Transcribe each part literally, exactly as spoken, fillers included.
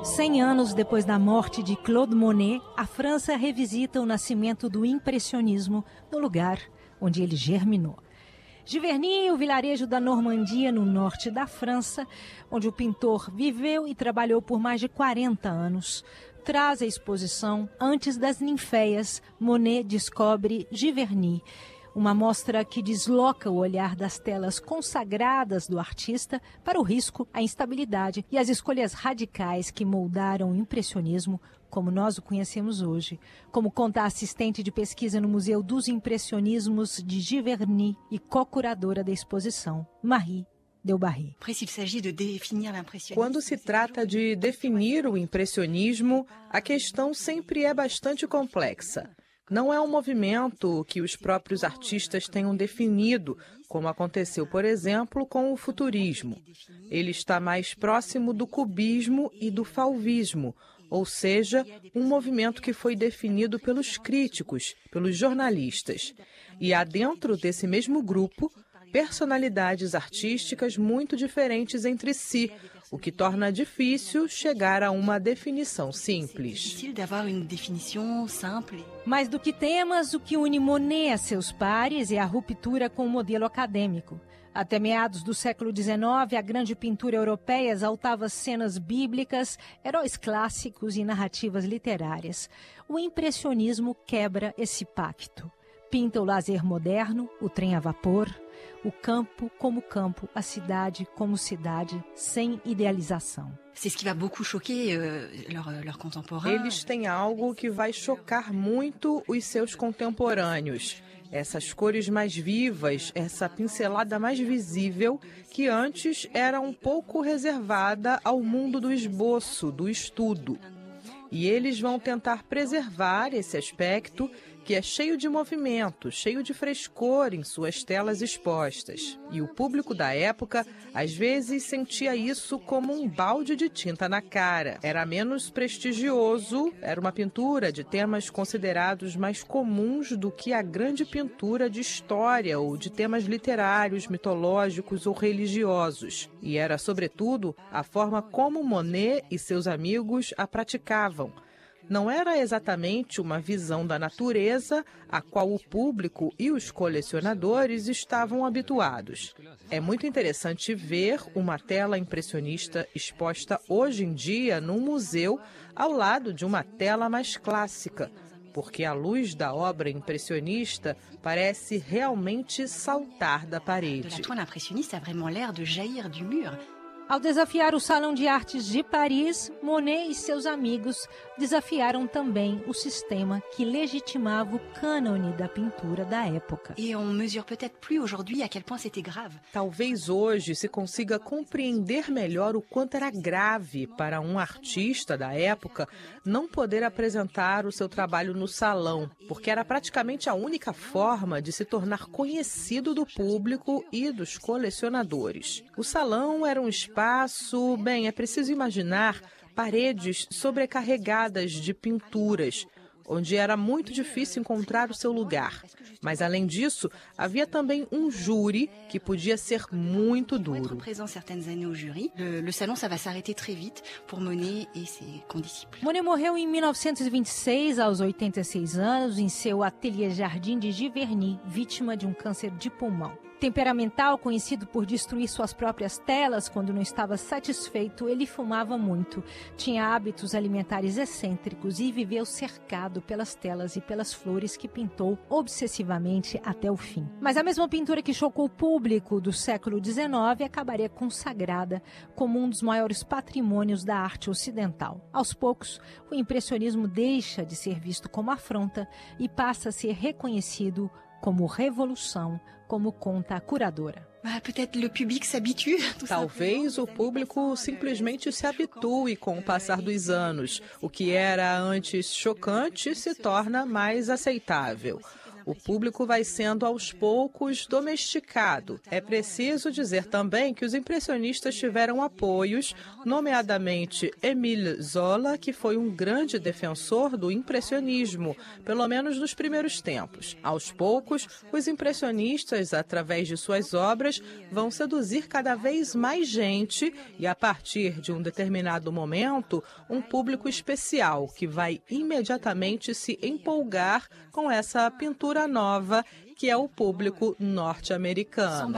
Cem anos depois da morte de Claude Monet, a França revisita o nascimento do impressionismo no lugar onde ele germinou. Giverny, o vilarejo da Normandia, no norte da França, onde o pintor viveu e trabalhou por mais de quarenta anos, traz a exposição Antes das Ninféias, Monet descobre Giverny, uma mostra que desloca o olhar das telas consagradas do artista para o risco, a instabilidade e as escolhas radicais que moldaram o impressionismo como nós o conhecemos hoje, como conta a assistente de pesquisa no Museu dos Impressionismos de Giverny e co-curadora da exposição, Marie Delbarré. Quando se trata de definir o impressionismo, a questão sempre é bastante complexa. Não é um movimento que os próprios artistas tenham definido, como aconteceu, por exemplo, com o futurismo. Ele está mais próximo do cubismo e do fauvismo, ou seja, um movimento que foi definido pelos críticos, pelos jornalistas. E há dentro desse mesmo grupo personalidades artísticas muito diferentes entre si, o que torna difícil chegar a uma definição simples. Mais do que temas, o que une Monet a seus pares é a ruptura com o modelo acadêmico. Até meados do século dezenove, a grande pintura europeia exaltava cenas bíblicas, heróis clássicos e narrativas literárias. O impressionismo quebra esse pacto. Pinta o lazer moderno, o trem a vapor, o campo como campo, a cidade como cidade, sem idealização. Eles têm algo que vai chocar muito os seus contemporâneos. Essas cores mais vivas, essa pincelada mais visível, que antes era um pouco reservada ao mundo do esboço, do estudo. E eles vão tentar preservar esse aspecto que é cheio de movimento, cheio de frescor em suas telas expostas. E o público da época, às vezes, sentia isso como um balde de tinta na cara. Era menos prestigioso, era uma pintura de temas considerados mais comuns do que a grande pintura de história ou de temas literários, mitológicos ou religiosos. E era, sobretudo, a forma como Monet e seus amigos a praticavam. Não era exatamente uma visão da natureza a qual o público e os colecionadores estavam habituados. É muito interessante ver uma tela impressionista exposta hoje em dia num museu ao lado de uma tela mais clássica, porque a luz da obra impressionista parece realmente saltar da parede. Ao desafiar o Salão de Artes de Paris, Monet e seus amigos desafiaram também o sistema que legitimava o cânone da pintura da época. Talvez hoje se consiga compreender melhor o quanto era grave para um artista da época não poder apresentar o seu trabalho no salão, porque era praticamente a única forma de se tornar conhecido do público e dos colecionadores. O salão era um espaço Espaço, bem, é preciso imaginar paredes sobrecarregadas de pinturas, onde era muito difícil encontrar o seu lugar. Mas, além disso, havia também um júri que podia ser muito duro. Monet morreu em mil novecentos e vinte e seis, aos oitenta e seis anos, em seu ateliê Jardim de Giverny, vítima de um câncer de pulmão. Temperamental, conhecido por destruir suas próprias telas quando não estava satisfeito, ele fumava muito, tinha hábitos alimentares excêntricos e viveu cercado pelas telas e pelas flores que pintou obsessivamente até o fim. Mas a mesma pintura que chocou o público do século dezenove acabaria consagrada como um dos maiores patrimônios da arte ocidental. Aos poucos, o impressionismo deixa de ser visto como afronta e passa a ser reconhecido como revolução, como conta a curadora. Talvez o público simplesmente se habitue com o passar dos anos. O que era antes chocante se torna mais aceitável. O público vai sendo aos poucos domesticado. É preciso dizer também que os impressionistas tiveram apoios, nomeadamente Émile Zola, que foi um grande defensor do impressionismo, pelo menos nos primeiros tempos. Aos poucos, os impressionistas, através de suas obras, vão seduzir cada vez mais gente e, a partir de um determinado momento, um público especial que vai imediatamente se empolgar com essa pintura nova, que é o público norte-americano.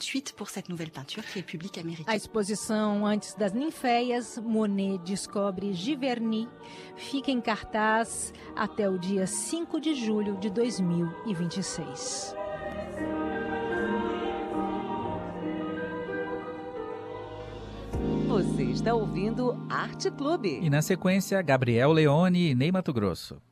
A exposição Antes das Ninféias, Monet descobre Giverny, fica em cartaz até o dia cinco de julho de dois mil e vinte e seis. Você está ouvindo Arte Clube. E na sequência, Gabriel Leone e Ney Matogrosso.